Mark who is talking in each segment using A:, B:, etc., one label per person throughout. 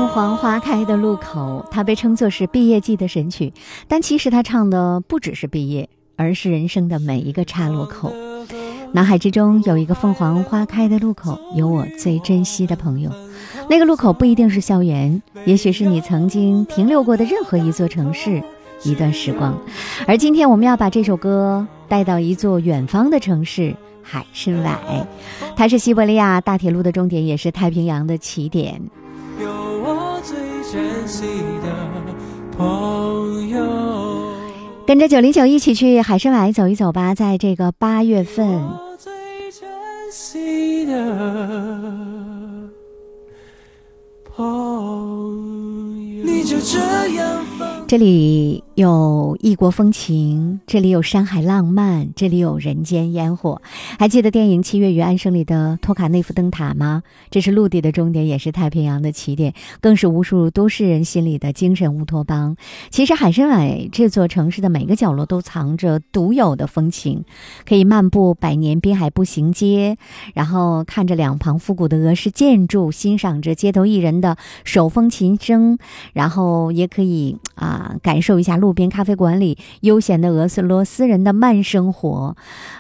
A: 凤凰花开的路口，它被称作是毕业季的神曲，但其实它唱的不只是毕业，而是人生的每一个岔路口。脑海之中有一个凤凰花开的路口，有我最珍惜的朋友。那个路口不一定是校园，也许是你曾经停留过的任何一座城市，一段时光。而今天我们要把这首歌带到一座远方的城市海参崴，它是西伯利亚大铁路的终点，也是太平洋的起点。
B: 有我最珍惜的朋友，
A: 跟着909一起去海参崴走一走吧。在这个8月份，
B: 我最珍惜的朋友，你就这样
A: 这里有异国风情，这里有山海浪漫，这里有人间烟火。还记得电影《七月与安生》里的托卡内夫灯塔吗？这是陆地的终点，也是太平洋的起点，更是无数都市人心里的精神乌托邦。其实海参崴这座城市的每个角落都藏着独有的风情，可以漫步百年滨海步行街，然后看着两旁复古的俄式建筑，欣赏着街头艺人的手风琴声，然后也可以感受一下路边咖啡馆里悠闲的俄罗斯人的慢生活。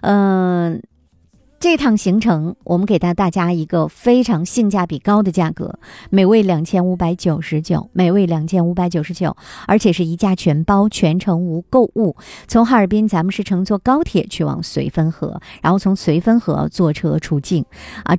A: 这趟行程我们给到大家一个非常性价比高的价格，每位2599，每位2599，而且是一价全包，全程无购物。从哈尔滨咱们是乘坐高铁去往绥芬河，然后从绥芬河坐车出境